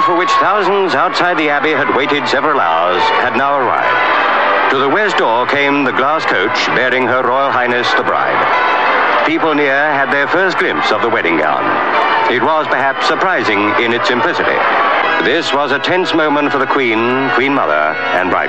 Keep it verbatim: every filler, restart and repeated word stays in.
moment for which thousands outside the Abbey had waited several hours had now arrived. To the west door came the glass coach bearing Her Royal Highness the Bride. People near had their first glimpse of the wedding gown. It was perhaps surprising in its simplicity. This was a tense moment for the Queen, Queen Mother, and bride.